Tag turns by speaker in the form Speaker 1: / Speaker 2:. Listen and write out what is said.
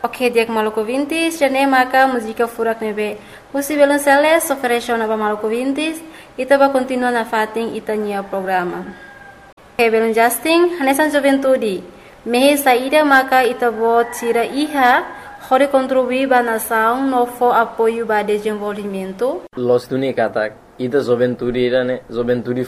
Speaker 1: Ok, diak Maluku Vintis, jane maka música furak nebe. Musi belonceles ofereceu na Maluku Vintis, ita ba continua na fating ita nia programa. Ok, belon Justin, hanesan juventude. Mehe saída maka ita bo tira iha, hore contribuir ba nação no for apoio ba desenvolvimento.
Speaker 2: Los tuni katak, ita juventude